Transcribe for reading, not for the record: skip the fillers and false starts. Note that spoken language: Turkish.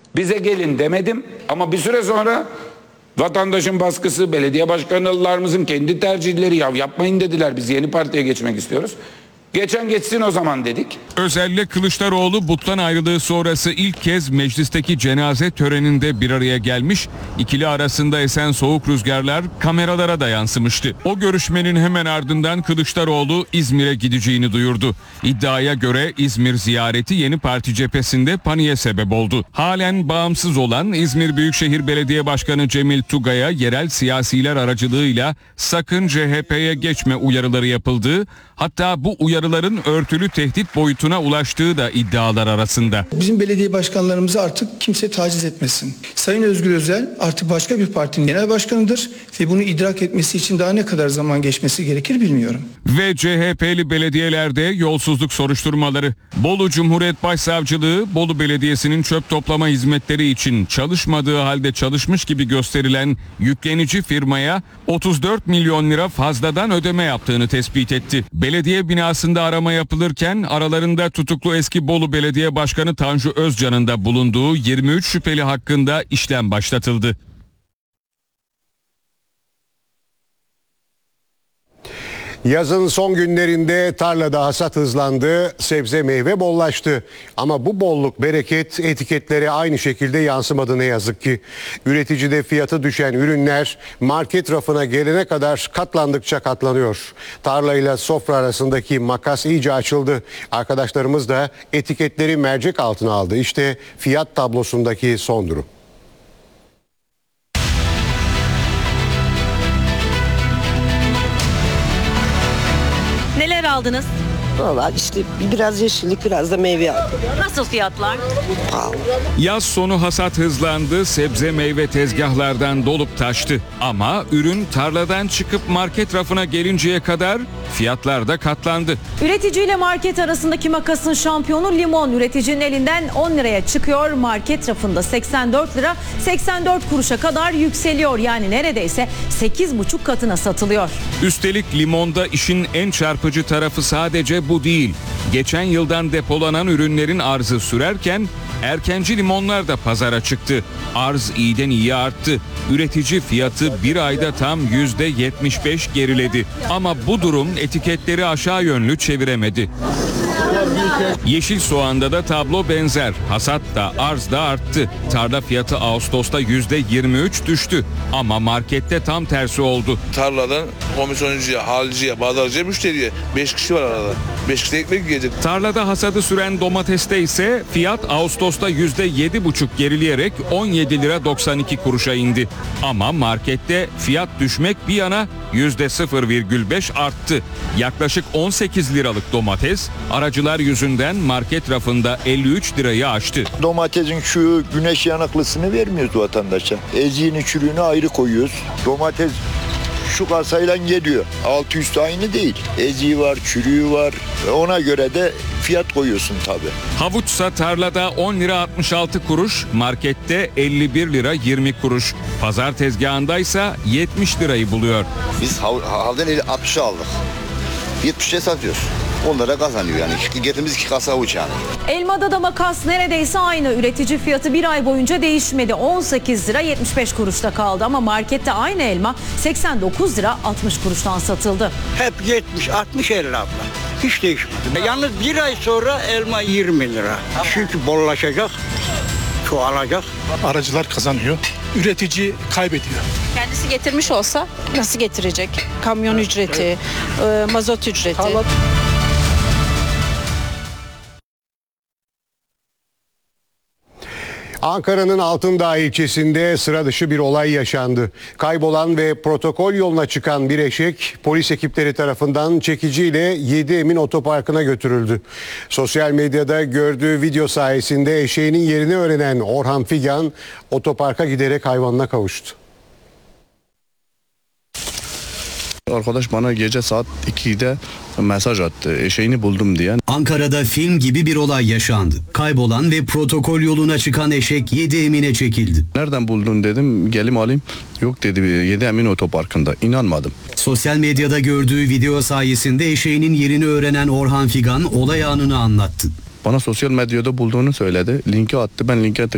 Bize gelin demedim ama bir süre sonra vatandaşın baskısı, belediye başkanlarımızın kendi tercihleri, ya yapmayın dediler, biz yeni partiye geçmek istiyoruz. Geçen geçsin o zaman dedik. Özer'le Kılıçdaroğlu buttan ayrılığı sonrası ilk kez meclisteki cenaze töreninde bir araya gelmiş, ikili arasında esen soğuk rüzgarlar kameralara da yansımıştı. O görüşmenin hemen ardından Kılıçdaroğlu İzmir'e gideceğini duyurdu. İddiaya göre İzmir ziyareti yeni parti cephesinde paniğe sebep oldu. Halen bağımsız olan İzmir Büyükşehir Belediye Başkanı Cemil Tugay'a yerel siyasiler aracılığıyla sakın CHP'ye geçme uyarıları yapıldığı, hatta bu uyarıların örtülü tehdit boyutuna ulaştığı da iddialar arasında. Bizim belediye başkanlarımızı artık kimse taciz etmesin. Sayın Özgür Özel artık başka bir partinin genel başkanıdır ve bunu idrak etmesi için daha ne kadar zaman geçmesi gerekir bilmiyorum. Ve CHP'li belediyelerde yolsuzluk soruşturmaları. Bolu Cumhuriyet Başsavcılığı, Bolu Belediyesi'nin çöp toplama hizmetleri için çalışmadığı halde çalışmış gibi gösterilen yüklenici firmaya 34 milyon lira fazladan ödeme yaptığını tespit etti. Belediye binasında arama yapılırken aralarında tutuklu eski Bolu Belediye Başkanı Tanju Özcan'ın da bulunduğu 23 şüpheli hakkında işlem başlatıldı. Yazın son günlerinde tarlada hasat hızlandı, sebze meyve bollaştı. Ama bu bolluk, bereket etiketlere aynı şekilde yansımadı ne yazık ki. Üreticide fiyatı düşen ürünler market rafına gelene kadar katlandıkça katlanıyor. Tarlayla sofra arasındaki makas iyice açıldı. Arkadaşlarımız da etiketleri mercek altına aldı. İşte fiyat tablosundaki son durum. Neler aldınız? Vallahi işte biraz yeşillik, biraz da meyve aldım. Nasıl fiyatlar? Pahalı. Yaz sonu hasat hızlandı, sebze meyve tezgahlardan dolup taştı. Ama ürün tarladan çıkıp market rafına gelinceye kadar fiyatlar da katlandı. Üretici ile market arasındaki makasın şampiyonu limon. Üreticinin elinden 10 liraya çıkıyor. Market rafında 84 lira 84 kuruşa kadar yükseliyor. Yani neredeyse 8,5 katına satılıyor. Üstelik limonda işin en çarpıcı tarafı sadece bu değil. Geçen yıldan depolanan ürünlerin arzı sürerken erkenci limonlar da pazara çıktı. Arz iyiden iyiye arttı. Üretici fiyatı bir ayda tam %75 geriledi. Ama bu durum etiketleri aşağı yönlü çeviremedi. Yeşil soğanda da tablo benzer. Hasat da arz da arttı. Tarla fiyatı Ağustos'ta %23 düştü. Ama markette tam tersi oldu. Tarladan komisyoncuya, halciye, pazarcıya, müşteriye 5 kişi var arada. 5 kişi ekmek yiyecek. Tarlada hasadı süren domateste ise fiyat Ağustos'ta %7,5 gerileyerek 17 lira 92 kuruşa indi. Ama markette fiyat düşmek bir yana %0,5 arttı. Yaklaşık 18 liralık domates aracılar yüzünden market rafında 53 lirayı aştı. Domatesin şu güneş yanıklısını vermiyoruz vatandaşa. Eziğini, çürüğünü ayrı koyuyoruz. Domates şu kasayla geliyor. Altı üstü aynı değil. Eziği var, çürüğü var. Ona göre de fiyat koyuyorsun tabii. Havuçsa tarlada 10 lira 66 kuruş, markette 51 lira 20 kuruş. Pazar tezgahındaysa 70 lirayı buluyor. Biz halden 60'a aldık. 70'e satıyoruz. Onlara kazanıyor yani. Getirimiz 2 kasa havuç yani. Elmada da makas neredeyse aynı. Üretici fiyatı bir ay boyunca değişmedi. 18 lira 75 kuruşta kaldı ama markette aynı elma 89 lira 60 kuruştan satıldı. Hep 70-60-50 abla. Hiç değişmedi. Yalnız bir ay sonra elma 20 lira. Çünkü bollaşacak, çoğalacak. Aracılar kazanıyor, üretici kaybediyor. Kendisi getirmiş olsa nasıl getirecek? Kamyon ücreti, mazot ücreti. Ankara'nın Altındağ ilçesinde sıra dışı bir olay yaşandı. Kaybolan ve protokol yoluna çıkan bir eşek polis ekipleri tarafından çekiciyle 7 Emin Otoparkı'na götürüldü. Sosyal medyada gördüğü video sayesinde eşeğinin yerini öğrenen Orhan Figan otoparka giderek hayvanına kavuştu. Arkadaş bana gece saat 2'de mesaj attı. Eşeğini buldum diye. Ankara'da film gibi bir olay yaşandı. Kaybolan ve protokol yoluna çıkan eşek 7 Emin'e çekildi. Nereden buldun dedim. Gelim alayım. Yok dedi 7 Emin Otoparkı'nda. İnanmadım. Sosyal medyada gördüğü video sayesinde eşeğinin yerini öğrenen Orhan Figan olay anını anlattı. Bana sosyal medyada bulduğunu söyledi. Linki attı. Ben linke